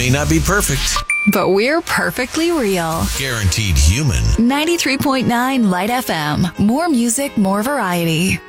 may not be perfect, but we're perfectly real. guaranteed human. 93.9 Light FM. More music, more variety.